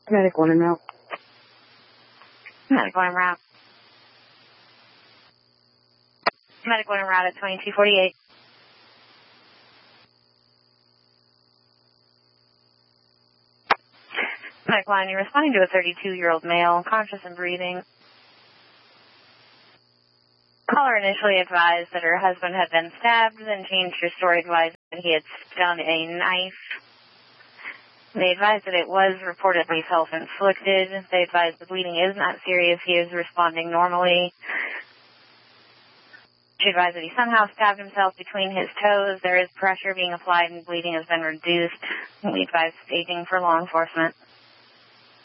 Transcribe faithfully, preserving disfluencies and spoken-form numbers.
Medic one en route. Medic one en route. Medic one en route at twenty-two forty-eight. Medic one, you're responding to a thirty-two-year-old male, conscious and breathing. Caller initially advised that her husband had been stabbed, then changed her story advising that he had done a knife. They advised that it was reportedly self-inflicted. They advised the bleeding is not serious. He is responding normally. She advised that he somehow stabbed himself between his toes. There is pressure being applied and bleeding has been reduced. We advised staging for law enforcement.